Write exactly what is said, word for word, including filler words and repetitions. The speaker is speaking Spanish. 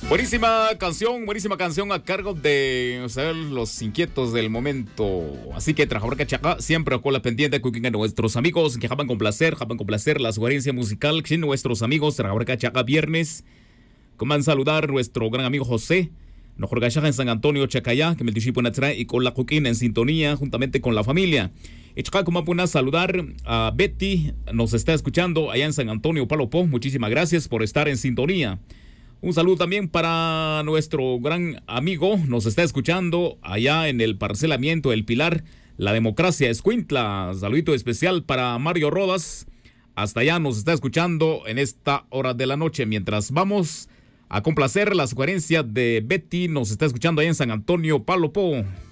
Buenísima canción, buenísima canción a cargo de, o sea, los inquietos del momento. Así que Trajabarca Chaca siempre con la pendiente cooking a nuestros amigos que jaban con placer, jaban con placer la sugerencia musical que nuestros amigos Trajabarca Chaca viernes. Coman saludar nuestro gran amigo José, Nojor Gachaja en San Antonio Chacayá, que me dice y con la cooking en sintonía juntamente con la familia. Echaka como puna saludar a Betty, nos está escuchando allá en San Antonio Palopó. Muchísimas gracias por estar en sintonía. Un saludo también para nuestro gran amigo, nos está escuchando allá en el parcelamiento El Pilar, La Democracia Escuintla. Saludito especial para Mario Rodas, hasta allá nos está escuchando en esta hora de la noche. Mientras vamos a complacer la sugerencia de Betty, nos está escuchando allá en San Antonio Palopó.